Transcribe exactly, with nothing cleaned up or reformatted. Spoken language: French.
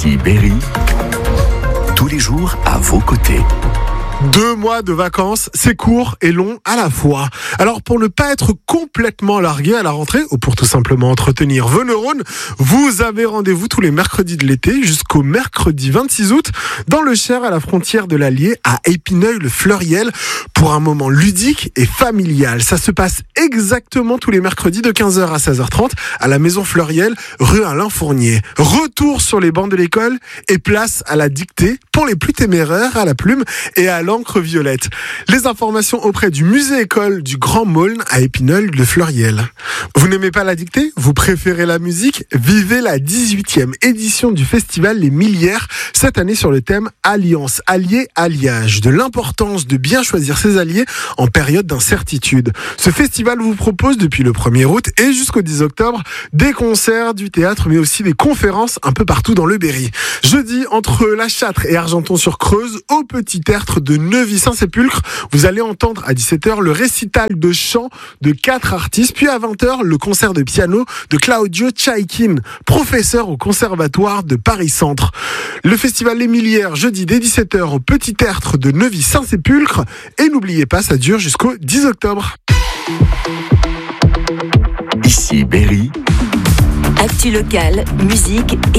Ici Berry, tous les jours à vos côtés. Deux mois de vacances, c'est court et long à la fois. Alors pour ne pas être complètement largué à la rentrée, ou pour tout simplement entretenir vos neurones, vous avez rendez-vous tous les mercredis de l'été jusqu'au mercredi vingt-six août dans le Cher à la frontière de l'Allier à Épineuil-le-Fleuriel pour un moment ludique et familial. Ça se passe exactement tous les mercredis de quinze heures à seize heures trente à la Maison Fleuriel, rue Alain Fournier. Retour sur les bancs de l'école et place à la dictée pour les plus téméraires à la plume et à l'encre violette. Les informations auprès du musée-école du Grand Maulne à Épineuil-le-Fleuriel. Vous n'aimez pas la dictée? Vous préférez la musique? Vivez la dix-huitième édition du festival Les Millières, cette année sur le thème Alliance, allié, alliage, de l'importance de bien choisir ses alliés en période d'incertitude. Ce festival vous propose depuis le premier août et jusqu'au dix octobre des concerts, du théâtre, mais aussi des conférences un peu partout dans le Berry. Jeudi, entre La Châtre et Argenton-sur-Creuse, au Petit Tertre de Neuvy-Saint-Sépulcre, vous allez entendre à dix-sept heures le récital de chant de quatre artistes, puis à vingt heures le concert de piano de Claudio Tchaikin, professeur au conservatoire de Paris-Centre. Le festival Les Millières, jeudi dès dix-sept heures au Petit Tertre de Neuvy-Saint-Sépulcre, et n'oubliez pas, ça dure jusqu'au dix octobre. Ici Berry. Actu locale, musique et